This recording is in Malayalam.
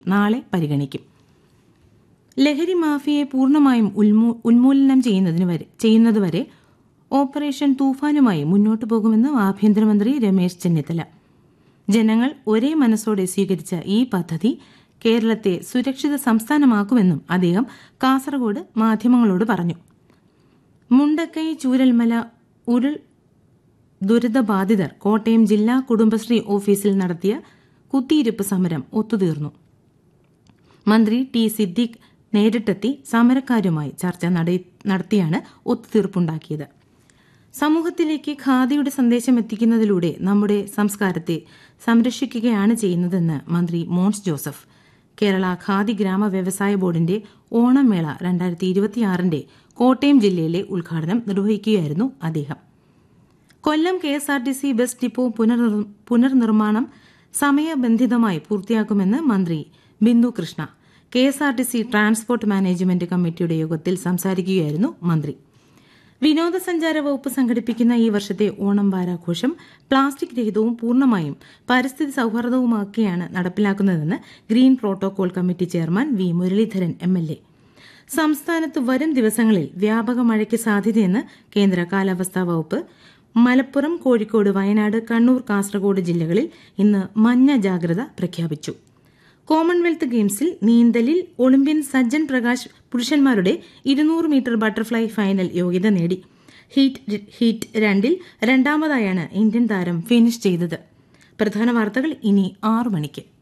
നാളെ പരിഗണിക്കും. ലഹരി മാഫിയയെ പൂർണ്ണമായും ഉന്മൂലനം ചെയ്യുന്നതുവരെ ഓപ്പറേഷൻ തൂഫാനുമായി മുന്നോട്ടു പോകുമെന്ന് ആഭ്യന്തരമന്ത്രി രമേശ് ചെന്നിത്തല. ജനങ്ങൾ ഒരേ മനസ്സോടെ സ്വീകരിച്ച ഈ പദ്ധതി കേരളത്തെ സുരക്ഷിത സംസ്ഥാനമാക്കുമെന്നും അദ്ദേഹം കാസർഗോഡ് മാധ്യമങ്ങളോട് പറഞ്ഞു. മുണ്ടക്കൈ ചൂരൽമല ഉരുൾ ദുരിതബാധിതർ കോട്ടയം ജില്ലാ കുടുംബശ്രീ ഓഫീസിൽ നടത്തിയ കുത്തിയിരിപ്പ് സമരം ഒത്തുതീർന്നു. മന്ത്രി ടി സിദ്ദീഖ് നേരിട്ടെത്തി സമരക്കാരുമായി ചർച്ച നടത്തിയാണ് ഒത്തുതീർപ്പുണ്ടാക്കിയത്. സമൂഹത്തിലേക്ക് ഖാദിയുടെ സന്ദേശം എത്തിക്കുന്നതിലൂടെ നമ്മുടെ സംസ്കാരത്തെ സംരക്ഷിക്കുകയാണ് ചെയ്യുന്നതെന്ന് മന്ത്രി മോൻസ് ജോസഫ്. കേരള ഖാദി ഗ്രാമ വ്യവസായ ബോർഡിന്റെ ഓണമേള 2026 കോട്ടയം ജില്ലയിലെ ഉദ്ഘാടനം നിർവഹിക്കുകയായിരുന്നു അദ്ദേഹം. കൊല്ലം KSRTC ബസ് ഡിപ്പോ പുനർനിർമ്മാണം സമയബന്ധിതമായി പൂർത്തിയാക്കുമെന്ന് മന്ത്രി Bindu Krishna. KSRTC transport management കമ്മിറ്റിയുടെ യോഗത്തിൽ സംസാരിക്കുകയായിരുന്നു മന്ത്രി. വിനോദസഞ്ചാര വകുപ്പ് സംഘടിപ്പിക്കുന്ന ഈ വർഷത്തെ ഓണം വാരാഘോഷം പ്ലാസ്റ്റിക് രഹിതവും പൂർണ്ണമായും പരിസ്ഥിതി സൌഹാർദ്ദവുമാക്കിയാണ് നടപ്പിലാക്കുന്നതെന്ന് green protocol committee chairman V Muraleedharan MLA. സംസ്ഥാനത്ത് വരും ദിവസങ്ങളിൽ വ്യാപക മഴയ്ക്ക് സാധ്യതയെന്ന് കേന്ദ്ര കാലാവസ്ഥാ വകുപ്പ്. മലപ്പുറം, കോഴിക്കോട്, വയനാട്, കണ്ണൂർ, കാസർഗോഡ് ജില്ലകളിൽ ഇന്ന് മഞ്ഞ ജാഗ്രത പ്രഖ്യാപിച്ചു. കോമൺവെൽത്ത് ഗെയിംസിൽ നീന്തലിൽ ഒളിമ്പ്യൻ സജ്ജൻ പ്രകാശ് പുരുഷന്മാരുടെ 200 മീറ്റർ ബട്ടർഫ്ലൈ ഫൈനൽ യോഗ്യത നേടി. ഹീറ്റ് 2 രണ്ടാമതായാണ് ഇന്ത്യൻ താരം ഫിനിഷ് ചെയ്തത്. പ്രധാന വാർത്തകൾ ഇനി 6 മണിക്ക്.